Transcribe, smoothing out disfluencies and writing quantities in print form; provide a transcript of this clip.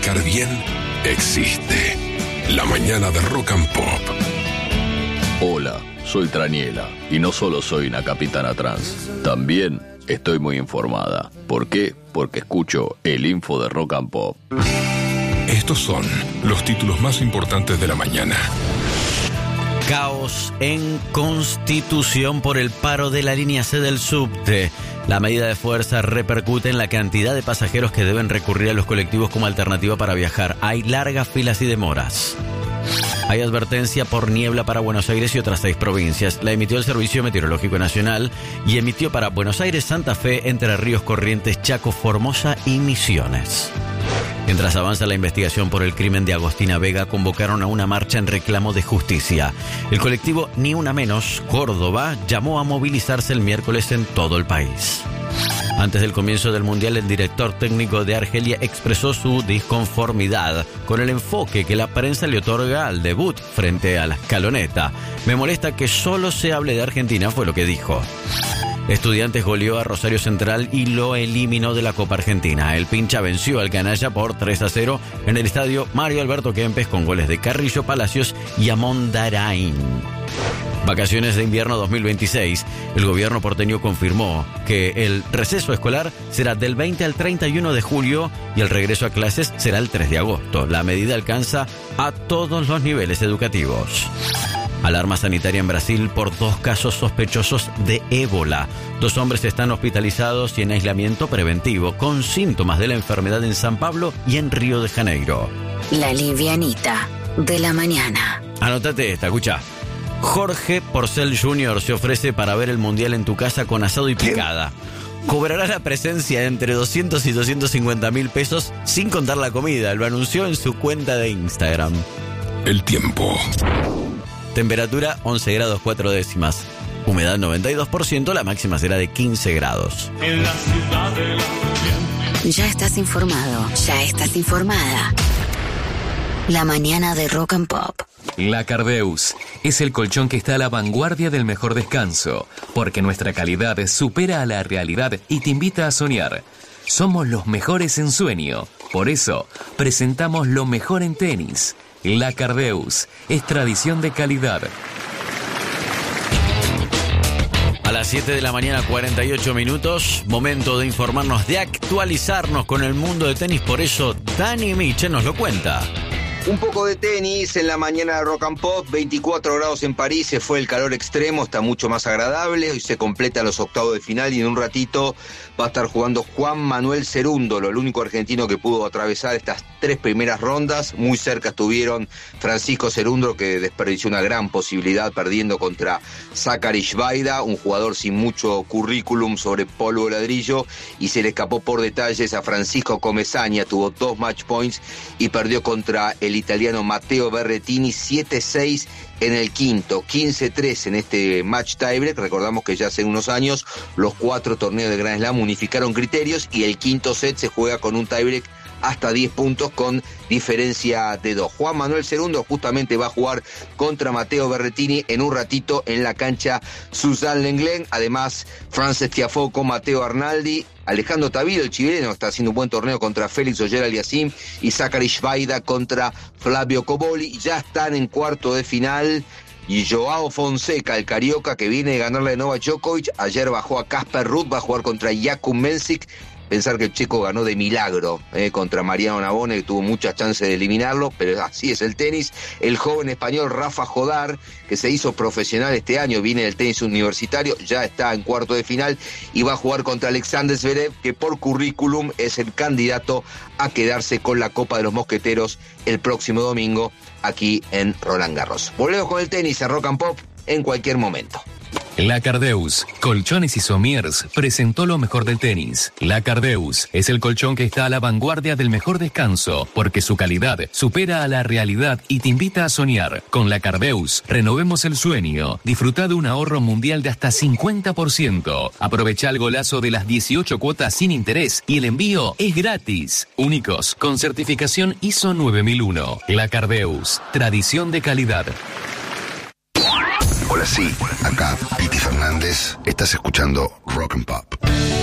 manejar bien existe. La mañana de Rock and Pop. Hola, soy Traniela y no solo soy una capitana trans, también estoy muy informada. ¿Por qué? Porque escucho el info de Rock and Pop. Estos son los títulos más importantes de la mañana. Caos en Constitución por el paro de la línea C del subte. La medida de fuerza repercute en la cantidad de pasajeros que deben recurrir a los colectivos como alternativa para viajar. Hay largas filas y demoras. Hay advertencia por niebla para Buenos Aires y otras 6 provincias. La emitió el Servicio Meteorológico Nacional y emitió para Buenos Aires, Santa Fe, Entre Ríos, Corrientes, Chaco, Formosa y Misiones. Mientras avanza la investigación por el crimen de Agostina Vega, convocaron a una marcha en reclamo de justicia. El colectivo Ni Una Menos, Córdoba, llamó a movilizarse el miércoles en todo el país. Antes del comienzo del Mundial, el director técnico de Argelia expresó su disconformidad con el enfoque que la prensa le otorga al debut frente a la escaloneta. Me molesta que solo se hable de Argentina, fue lo que dijo. Estudiantes goleó a Rosario Central y lo eliminó de la Copa Argentina. El Pincha venció al Canalla por 3-0 en el estadio Mario Alberto Kempes con goles de Carrillo, Palacios y Amondarain. Vacaciones de invierno 2026. El gobierno porteño confirmó que el receso escolar será del 20 al 31 de julio y el regreso a clases será el 3 de agosto. La medida alcanza a todos los niveles educativos. Alarma sanitaria en Brasil por 2 casos sospechosos de ébola. 2 hombres están hospitalizados y en aislamiento preventivo con síntomas de la enfermedad en San Pablo y en Río de Janeiro. La livianita de la mañana. Anótate esta, escucha. Jorge Porcel Jr. se ofrece para ver el Mundial en tu casa con asado y picada. Cobrará la presencia entre 200 y 250 mil pesos sin contar la comida. Lo anunció en su cuenta de Instagram. El tiempo. Temperatura 11 grados 4 décimas. Humedad 92%, la máxima será de 15 grados. En la ciudad de la... Ya estás informado, ya estás informada. La mañana de Rock and Pop. La Cardeus es el colchón que está a la vanguardia del mejor descanso, porque nuestra calidad supera a la realidad y te invita a soñar. Somos los mejores en sueño, por eso presentamos lo mejor en tenis. La Cardeus es tradición de calidad. A las 7 de la mañana, 48 minutos, momento de informarnos, de actualizarnos con el mundo de tenis, por eso Dani Miche nos lo cuenta. Un poco de tenis en la mañana de Rock and Pop, 24 grados en París, se fue el calor extremo, está mucho más agradable, hoy se completan los octavos de final y en un ratito va a estar jugando Juan Manuel Cerúndolo, el único argentino que pudo atravesar estas 3 primeras rondas. Muy cerca estuvieron Francisco Cerúndolo, que desperdició una gran posibilidad perdiendo contra Zachary Shvaida, un jugador sin mucho currículum sobre polvo de ladrillo, y se le escapó por detalles a Francisco Comesaña, tuvo 2 match points y perdió contra el italiano Matteo Berrettini 7-6 en el quinto, 15-3 en este match tiebreak. Recordamos que ya hace unos años los 4 torneos de Grand Slam unificaron criterios y el quinto set se juega con un tiebreak hasta 10 puntos con diferencia de 2. Juan Manuel Cerúndolo justamente va a jugar contra Matteo Berrettini en un ratito en la cancha Suzanne Lenglen. Además, Frances Tiafoe con Matteo Arnaldi. Alejandro Tavilo, el chileno, está haciendo un buen torneo contra Félix Auger-Aliassime, y Zachary Shvaida contra Flavio Cobolli. Ya están en cuarto de final. Y Joao Fonseca, el carioca, que viene de ganarle a Novak Djokovic, ayer bajó a Casper Ruud, va a jugar contra Jakub Mensik. Pensar que el checo ganó de milagro contra Mariano Navone, que tuvo muchas chances de eliminarlo, pero así es el tenis. El joven español Rafa Jodar, que se hizo profesional este año, viene del tenis universitario, ya está en cuarto de final y va a jugar contra Alexander Zverev, que por currículum es el candidato a quedarse con la Copa de los Mosqueteros el próximo domingo aquí en Roland Garros. Volvemos con el tenis a Rock and Pop en cualquier momento. La Cardeus, Colchones y Somiers, presentó lo mejor del tenis. La Cardeus es el colchón que está a la vanguardia del mejor descanso, porque su calidad supera a la realidad y te invita a soñar. Con La Cardeus, renovemos el sueño. Disfruta de un ahorro mundial de hasta 50%. Aprovecha el golazo de las 18 cuotas sin interés y el envío es gratis. Únicos, con certificación ISO 9001. La Cardeus, tradición de calidad. Hola, sí, acá Piti Fernández. Estás escuchando Rock and Pop.